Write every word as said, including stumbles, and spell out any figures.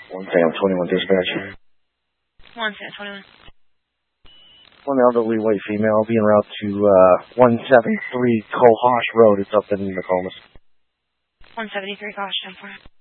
one Sam twenty-one dispatch. one Sam twenty-one. One elderly white female being route to uh, one seventy-three Cohosh Road. It's up in Nokomis. one seventy-three, gosh, I'm fine.